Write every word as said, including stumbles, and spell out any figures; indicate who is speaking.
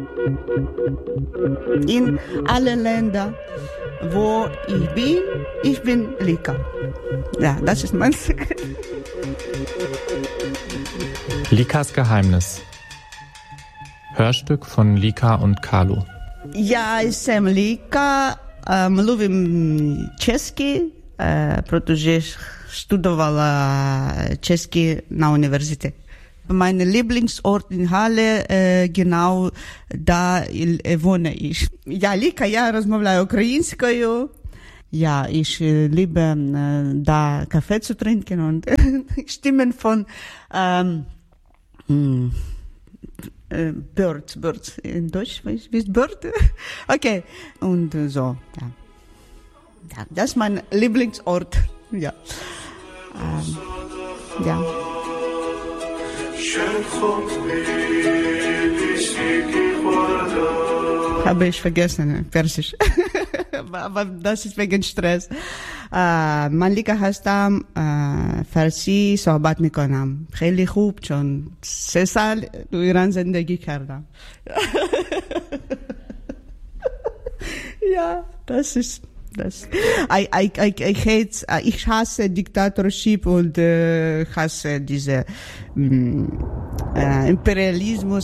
Speaker 1: In alle Länder, wo ich bin, ich bin Lika. Ja, das ist mein Sekret.
Speaker 2: Likas Geheimnis. Hörstück von Lika und Carlo.
Speaker 1: Я съм Лика, млuvim чешки, protože studovala чешки на университет. Mein Lieblingsort in Halle, äh, genau da wohne ich. Ja, Lika, я розмовляю українською. Ja, ich äh, liebe äh, da Kaffee zu trinken und Stimmen von ähm, mh, äh, Birds, Birds in Deutsch, wie ist Bird? Okay, und äh, so, ja. Ja, das ist mein Lieblingsort, ja. Ähm, ja. Habe ich vergessen, Persisch. Aber das ist wegen Stress. من لیکا هستم فارسی صحبت میکنم خیلی خوب چون سه سال تو ایران زندگی کردم. Ja, das ist das. I, I, I, I hate, ich hasse Diktatorship und äh, hasse diese mh, äh, Imperialismus.